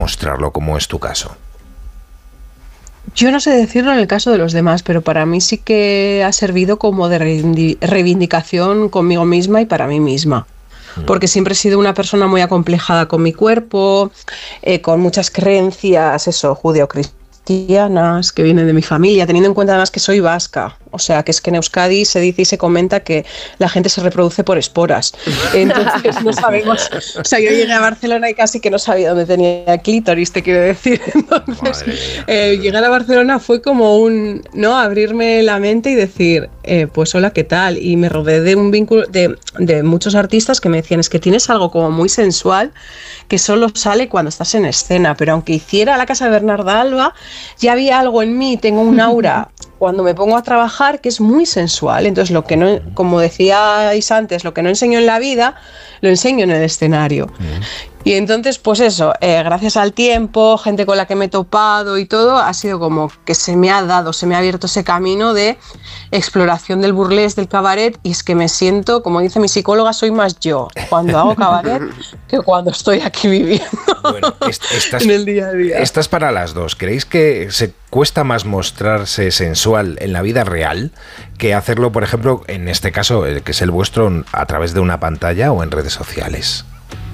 mostrarlo, como es tu caso? Yo no sé decirlo en el caso de los demás, pero para mí sí que ha servido como de reivindicación conmigo misma y para mí misma. Porque siempre he sido una persona muy acomplejada con mi cuerpo, con muchas creencias, judeocristianas, que vienen de mi familia, teniendo en cuenta además que soy vasca. O sea, que es que en Euskadi se dice y se comenta que la gente se reproduce por esporas. Entonces no sabemos. O sea, yo llegué a Barcelona y casi que no sabía dónde tenía clítoris, te quiero decir. Entonces, llegar a Barcelona fue como abrirme la mente y decir, pues hola, ¿qué tal? Y me rodeé de un vínculo de muchos artistas que me decían, es que tienes algo como muy sensual que solo sale cuando estás en escena, pero aunque hiciera La Casa de Bernarda Alba, ya había algo en mí, tengo un aura cuando me pongo a trabajar que es muy sensual. Entonces, lo que no, como decíais antes, lo que no enseño en la vida, lo enseño en el escenario. Y entonces, pues eso, gracias al tiempo, gente con la que me he topado y todo, ha sido como que se me ha abierto ese camino de exploración del burlesque, del cabaret, y es que me siento, como dice mi psicóloga, soy más yo cuando hago cabaret que cuando estoy aquí viviendo. Bueno, en el día a día. Estás para las dos. ¿Creéis que se cuesta más mostrarse sensual en la vida real que hacerlo, por ejemplo, en este caso, que es el vuestro, a través de una pantalla o en redes sociales?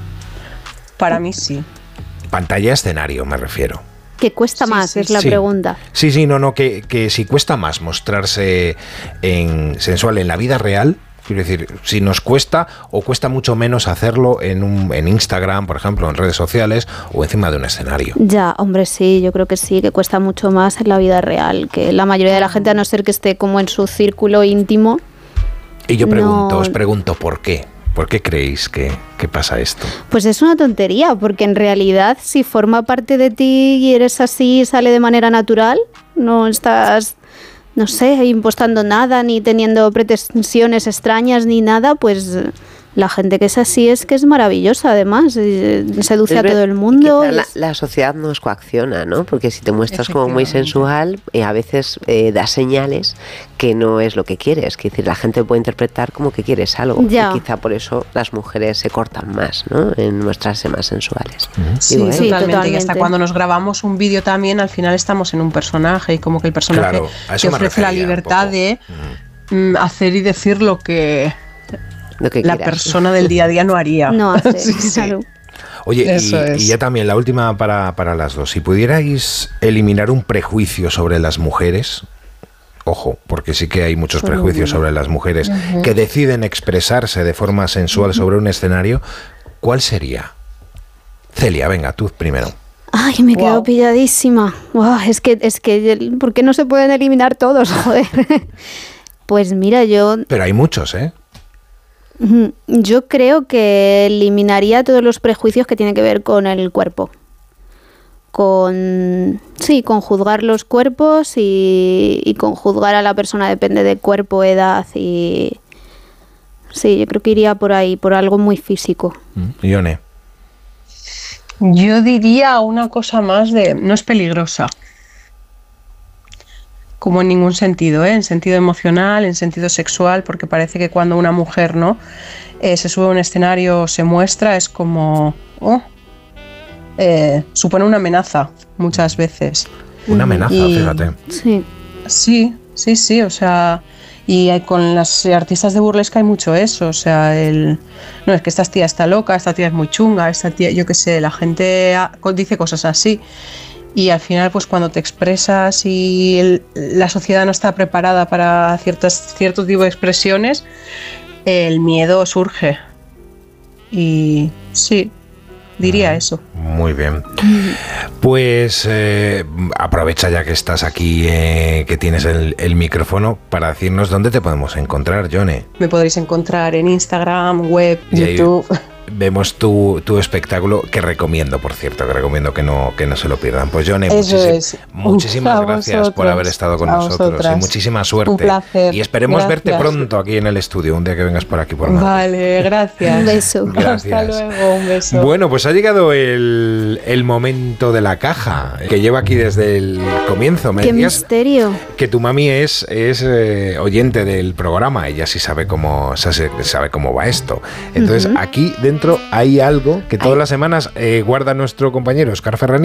Para mí sí. Pantalla, escenario, me refiero. ¿Qué cuesta más? Es la pregunta. Sí, que si cuesta más mostrarse sensual en la vida real, quiero decir, si nos cuesta o cuesta mucho menos hacerlo en Instagram, por ejemplo, en redes sociales o encima de un escenario. Ya, hombre, sí, yo creo que sí, que cuesta mucho más en la vida real, que la mayoría de la gente, a no ser que esté como en su círculo íntimo. Y yo os pregunto, ¿por qué? ¿Por qué creéis que pasa esto? Pues es una tontería, porque en realidad si forma parte de ti y eres así, sale de manera natural, no estás, no sé, impostando nada, ni teniendo pretensiones extrañas, ni nada, pues la gente que es así es que es maravillosa, además, seduce a todo el mundo. La sociedad nos coacciona, ¿no? Porque si te muestras como muy sensual, a veces da señales que no es lo que quieres. Que decir, la gente puede interpretar como que quieres algo. Ya. Y quizá por eso las mujeres se cortan más, ¿no? En mostrarse más sensuales. Sí, totalmente. Y hasta cuando nos grabamos un vídeo también, al final estamos en un personaje y como que el personaje te ofrece la libertad de hacer y decir lo que la persona del día a día no haría. No hace, claro. Oye, y ya también la última para las dos. Si pudierais eliminar un prejuicio sobre las mujeres, ojo, porque sí que hay muchos prejuicios sobre las mujeres que deciden expresarse de forma sensual sobre un escenario, ¿cuál sería? Celia, venga, tú primero. Ay, me quedo pilladísima. Wow, es que, ¿por qué no se pueden eliminar todos? Joder. Pues mira, Pero hay muchos, ¿eh? Yo creo que eliminaría todos los prejuicios que tienen que ver con el cuerpo. Con juzgar los cuerpos y con juzgar a la persona, depende de cuerpo, edad y... Sí, yo creo que iría por ahí, por algo muy físico. Ione. Yo diría una cosa más no es peligrosa. Como en ningún sentido, en sentido emocional, en sentido sexual, porque parece que cuando una mujer se sube a un escenario, se muestra, es como supone una amenaza muchas veces. Una amenaza, fíjate. Sí, o sea, y con las artistas de burlesque hay mucho eso, o sea, no, es que esta tía está loca, esta tía es muy chunga, esta tía, yo qué sé, la gente dice cosas así. Y al final, pues cuando te expresas y la sociedad no está preparada para cierto tipo de expresiones, el miedo surge. Y sí, diría eso. Muy bien. Pues aprovecha ya que estás aquí, que tienes el micrófono, para decirnos dónde te podemos encontrar, Ione. Me podréis encontrar en Instagram, web, YouTube. Vemos tu espectáculo, que recomiendo, por cierto, que no se lo pierdan. Pues Ione, muchísimas gracias por haber estado con nosotros y muchísima suerte. Un placer. Y esperemos verte pronto aquí en el estudio, un día que vengas por aquí por Madrid. Vale, gracias. Un beso. Gracias. Hasta luego, un beso. Bueno, pues ha llegado el momento de la caja, que lleva aquí desde el comienzo. ¡Qué misterio! Que tu mami es oyente del programa, ella sí sabe cómo va esto. Entonces, aquí dentro hay algo que todas las semanas guarda nuestro compañero Óscar Ferrani.